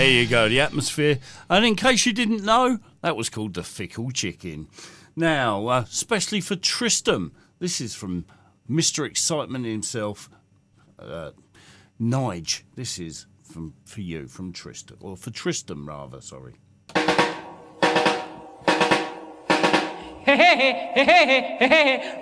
There you go, the atmosphere. And in case you didn't know, that was called The Fickle Chicken. Now, especially for Tristram, this is from Mr. Excitement himself, Nige. This is for you, from Tristram, or for Tristram rather, sorry. Hey, hey, hey, hey, hey, hey.